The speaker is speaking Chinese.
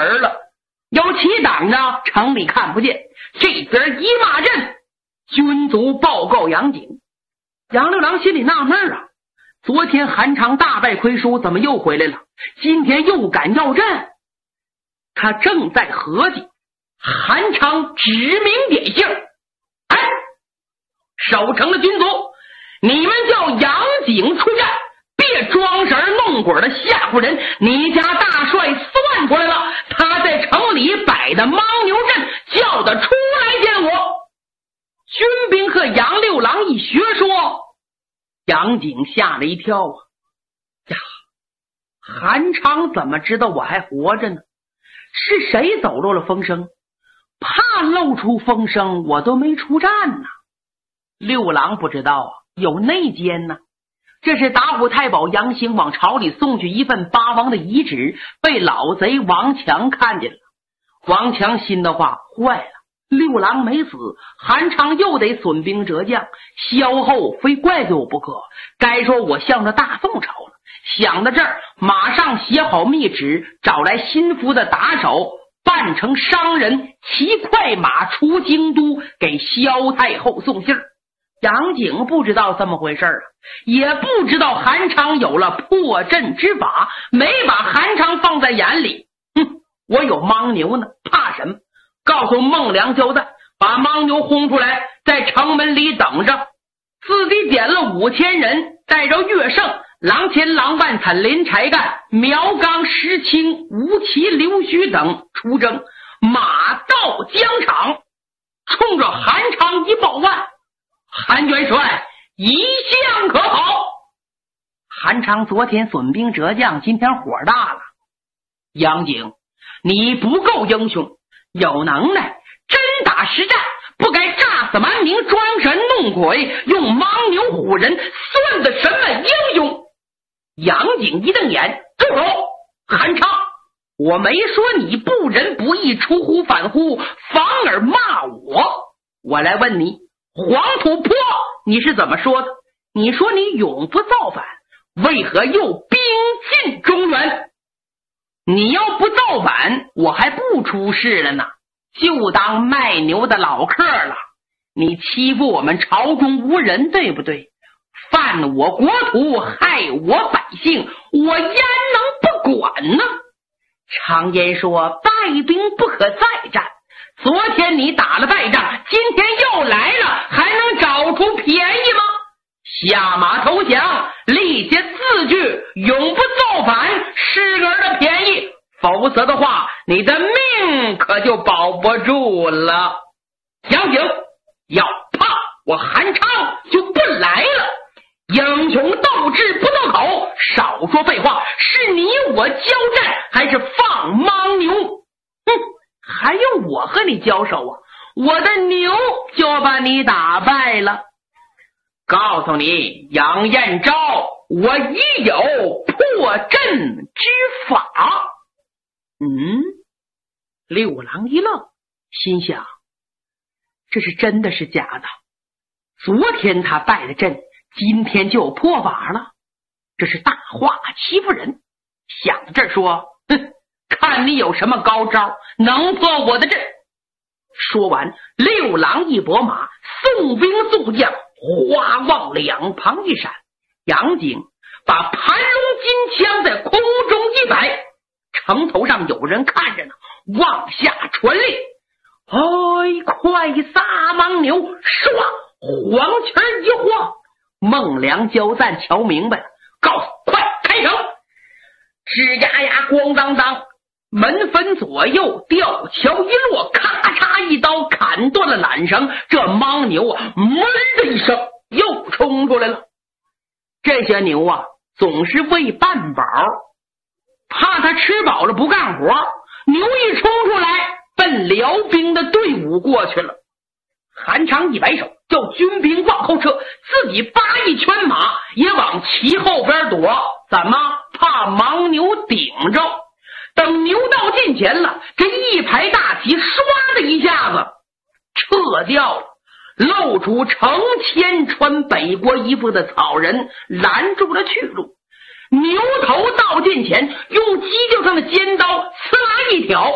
门了，有旗挡着，城里看不见。这边一骂阵，军卒报告杨景。杨六郎心里纳闷啊，昨天韩昌大败亏输，怎么又回来了？今天又敢要阵？他正在合计，韩昌指名点姓，哎，守城的军卒，你们叫杨景出战，别装神弄鬼的吓唬人。你家大帅算出来了，他在城里摆的牦牛阵，叫他出来见我。军兵和杨六郎一学说，杨景吓了一跳啊！呀，韩昌怎么知道我还活着呢？是谁走漏了风声？怕露出风声，我都没出战呢。六郎不知道啊，有内奸呢。这是打虎太保杨兴往朝里送去一份八王的遗旨，被老贼王强看见了。王强心的话坏了，六郎没死，韩昌又得损兵折将，萧后非怪罪我不可。该说我向着大宋朝了。想到这儿，马上写好密旨，找来心腹的打手，扮成商人，骑快马出京都，给萧太后送信儿。杨景不知道这么回事啊，也不知道韩昌有了破阵之法，没把韩昌放在眼里。我有牦牛呢，怕什么？告诉孟良交代，把牦牛轰出来，在城门里等着。自己点了5000人，带着岳胜、郎前、郎万、惨林、柴干、苗刚、石青、吴奇、刘须等出征，马到疆场，冲着韩昌一报万。韩元帅一向可好？韩昌昨天损兵折将，今天火大了。杨景，你不够英雄，有能耐真打实战，不该诈死蛮民，装神弄鬼，用牦牛唬人，算的什么英雄？杨景一瞪眼，住手！韩昌，我没说你不仁不义，出乎反乎，反而骂我。我来问你，黄土坡你是怎么说的？你说你永不造反，为何又兵进中原？你要不造反，我还不出事了呢，就当卖牛的老客了。你欺负我们朝中无人，对不对？犯我国土，害我百姓，我焉能不管呢？常言说，败兵不可再战。昨天你打了败仗，今天又来了，还能找出便宜吗？下马投降，立下字据，永不造反，是个的便宜，否则的话，你的命可就保不住了。杨景，要怕我韩昌就不来了。英雄斗志不斗口，少说废话，是你我交战，还是放牦牛？还用我和你交手啊？我的牛就把你打败了。告诉你，杨彦昭，我已有破阵之法。六郎一愣，心想，这是真的是假的？昨天他败了阵，今天就有破法了，这是大话欺负人。想到这儿说，看你有什么高招能破我的阵。说完，六郎一拨马，送兵送将，花往两旁一闪。杨景把盘龙金枪在空中一摆，城头上有人看着呢，往下传令：快撒牦牛！唰，黄旗一晃，孟良交赞瞧明白了，告诉快开城！吱呀呀，咣当当，门分左右，吊桥一落，咔嚓一刀砍断了缆绳。这牦牛啊，闷的一声又冲出来了。这些牛啊，总是喂半饱，怕他吃饱了不干活，牛一冲出来，奔辽兵的队伍过去了。韩昌一摆手，叫军兵往后撤，自己扒一圈马，也往旗后边躲。怎么？怕牦牛顶着。等牛到近前了，这一排大旗唰的一下子撤掉了，露出成千穿北国衣服的草人，拦住了去路。牛头到近前，用犄角上的尖刀刺啦一挑，